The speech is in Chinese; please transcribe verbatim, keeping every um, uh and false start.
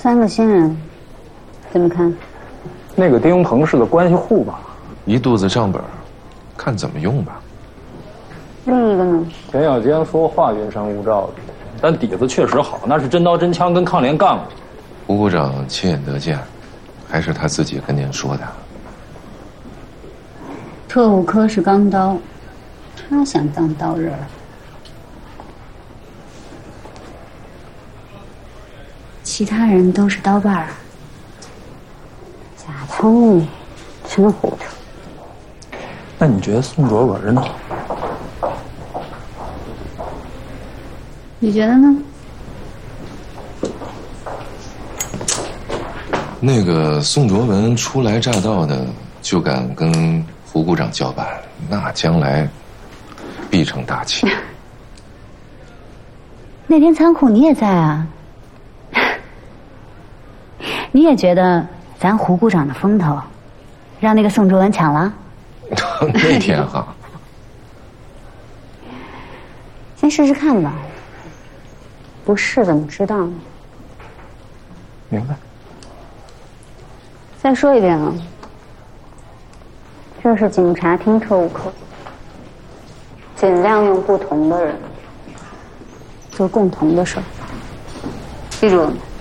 三个新人，怎么看？ 那个丁鹏是个关系户吧？ 一肚子账本，看怎么用吧。 另一个呢？ 田小坚说话云山雾罩的，但底子确实好，那是真刀真枪跟抗联干过。 胡股长亲眼得见，还是他自己跟您说的？ 特务科是钢刀，他想当刀刃。其他人都是刀把儿。贾聪明，真糊涂。 那你觉得宋卓文呢？ 你觉得呢？ 那个宋卓文初来乍到的就敢跟胡股长叫板，那将来必成大器。 那天仓库你也在啊，你也觉得咱胡股长的风头让那个宋卓文抢了？ 那天哈， 先试试看吧，不试怎么知道呢？ 明白。 再说一遍啊，这是警察厅特务科，尽量用不同的人做共同的事儿，记住了吗？